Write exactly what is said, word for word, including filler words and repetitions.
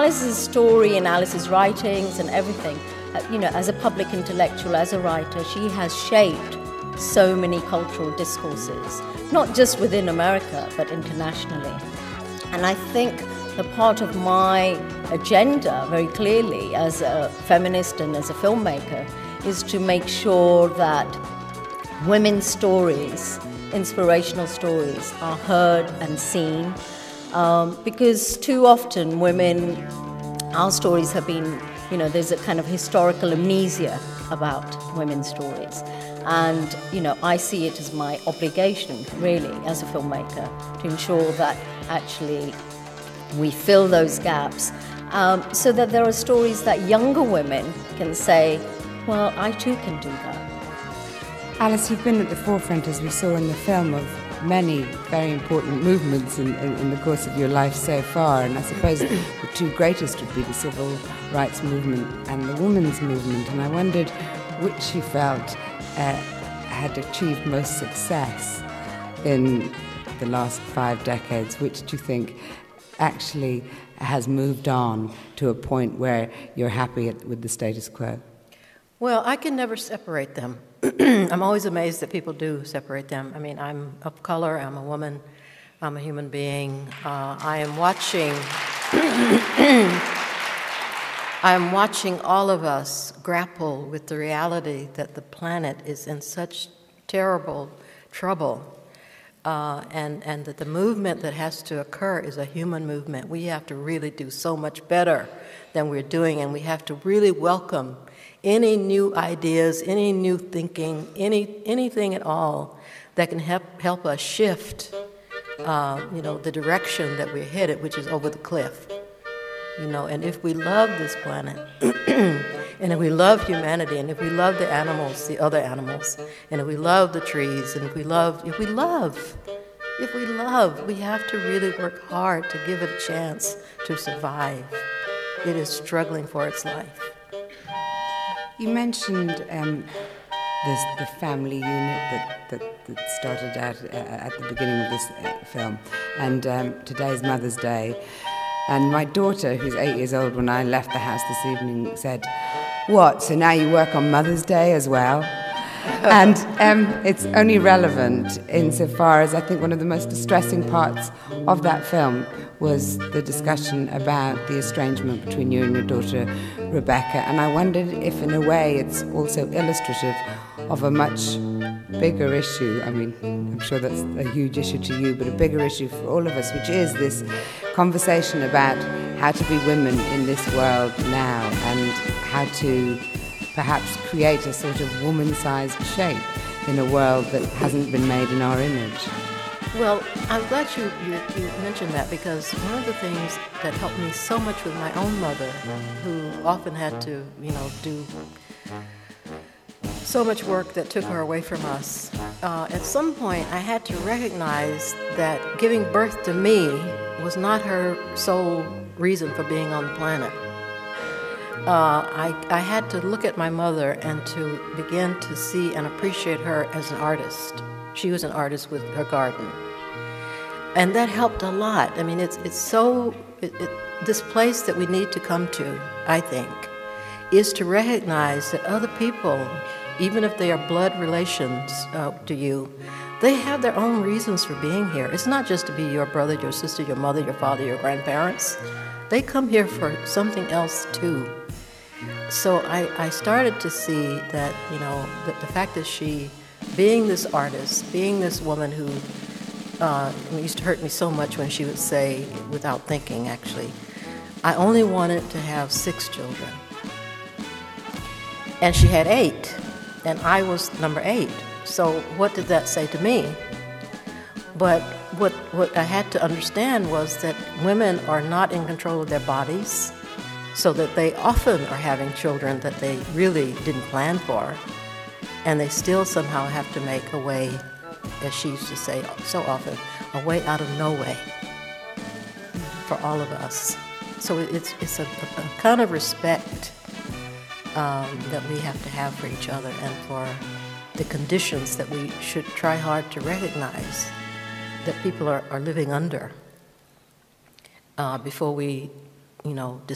Alice's story and Alice's writings and everything, uh, you know, as a public intellectual, as a writer, she has shaped so many cultural discourses, not just within America, but internationally. And I think the part of my agenda, very clearly, as a feminist and as a filmmaker, is to make sure that women's stories, inspirational stories, are heard and seen. Um, because too often women, our stories have been, you know, there's a kind of historical amnesia about women's stories. And, you know, I see it as my obligation, really, as a filmmaker, to ensure that actually we fill those gaps, um, so that there are stories that younger women can say, well, I too can do that. Alice, you've been at the forefront, as we saw in the film, of many very important movements in, in, in the course of your life so far, and I suppose the two greatest would be the civil rights movement and the women's movement, and I wondered which you felt uh, had achieved most success in the last five decades. Which do you think actually has moved on to a point where you're happy at, with the status quo? Well, I can never separate them. I'm always amazed that people do separate them. I mean, I'm of color, I'm a woman, I'm a human being. Uh, I am watching, I am watching all of us grapple with the reality that the planet is in such terrible trouble, uh, and, and that the movement that has to occur is a human movement. We have to really do so much better than we're doing, and we have to really welcome any new ideas, any new thinking, any anything at all that can help help us shift, uh, you know, the direction that we're headed, which is over the cliff. You know, and if we love this planet, and if we love humanity, and if we love the animals, the other animals, and if we love the trees, and if we love, if we love, if we love, we have to really work hard to give it a chance to survive. It is struggling for its life. You mentioned um, this, the family unit that, that, that started out uh, at the beginning of this uh, film, and um, today's Mother's Day. And my daughter, who's eight years old, when I left the house this evening, said, "What, so now you work on Mother's Day as well?" And um, it's only relevant insofar as I think one of the most distressing parts of that film was the discussion about the estrangement between you and your daughter, Rebecca. And I wondered if, in a way, it's also illustrative of a much bigger issue. I mean, I'm sure that's a huge issue to you, but a bigger issue for all of us, which is this conversation about how to be women in this world now, and how to perhaps create a sort of woman-sized shape in a world that hasn't been made in our image. Well, I'm glad you, you, you mentioned that, because one of the things that helped me so much with my own mother, who often had to, you know, do so much work that took her away from us, uh, at some point I had to recognize that giving birth to me was not her sole reason for being on the planet. Uh, I, I had to look at my mother and to begin to see and appreciate her as an artist. She was an artist with her garden. And that helped a lot. I mean, it's, it's so, it, it, this place that we need to come to, I think, is to recognize that other people, even if they are blood relations uh, to you, they have their own reasons for being here. It's not just to be your brother, your sister, your mother, your father, your grandparents. They come here for something else too. So I, I started to see that, you know, the, the fact that she, being this artist, being this woman who, uh, it used to hurt me so much when she would say, without thinking actually, I only wanted to have six children. And she had eight, and I was number eight. So what did that say to me? But what, what I had to understand was that women are not in control of their bodies, so that they often are having children that they really didn't plan for, and they still somehow have to make a way, as she used to say so often, a way out of no way for all of us. So it's, it's a, a kind of respect um, that we have to have for each other, and for the conditions that we should try hard to recognize that people are, are living under uh, before we, you know,